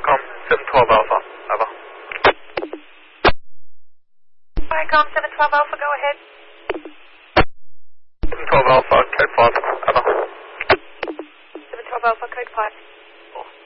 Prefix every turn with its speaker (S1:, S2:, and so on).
S1: Viacom 712 Alpha, over.
S2: Viacom 712 Alpha, go ahead.
S1: 712 Alpha, code 5, over.
S2: 712 Alpha, code 5.